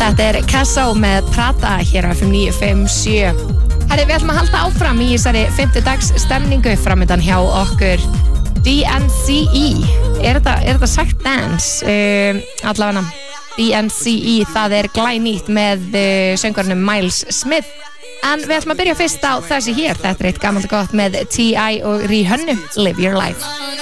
Þetta Casso með Prada hér á FM 957. Herri, við ætlum að halda áfram í þessari 5. dags stemningu framöndan hjá okkur DNCE. Er þetta sagt dance? Allavega DNCE, það glænýtt með söngvarnum Miles Smith. En við ætlum að byrja fyrst á þessi hér. Þetta eitt gamalt gott með T.I. og Rihanna, Live Your Life.